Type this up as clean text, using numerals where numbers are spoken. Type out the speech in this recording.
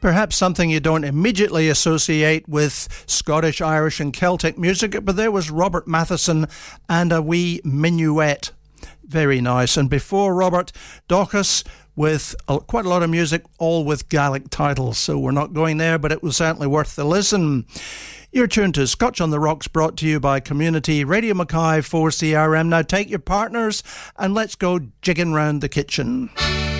Perhaps something you don't immediately associate with Scottish, Irish and Celtic music, but there was Robert Matheson and a wee minuet. Very nice. And before Robert, Dauchus with quite a lot of music, all with Gaelic titles. So we're not going there, but it was certainly worth the listen. You're tuned to Scotch on the Rocks, brought to you by Community Radio Mackay 4CRM. Now take your partners and let's go jigging round the kitchen.